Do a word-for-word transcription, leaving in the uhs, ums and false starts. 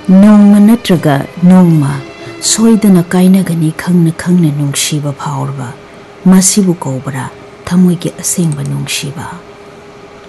नोंमा नत्रगा नोंमा सोइदना काइनगनी खंगना खंगना नुंगसीबा फाउरबा मसिबु Cobra थमोइगे असेंबा नुंगसीबा